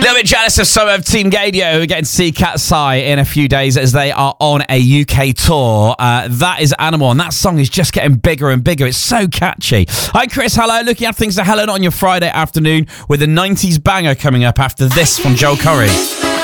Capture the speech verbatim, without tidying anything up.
little bit jealous of some of Team Gadio who are getting to see Cat's Eye in a few days as they are on a U K tour. Uh, that is Animal, and that song is just getting bigger and bigger. It's so catchy. Hi, Chris. Hello. Looking at things to Helen on your Friday afternoon with a nineties banger coming up after this from Joel Corry.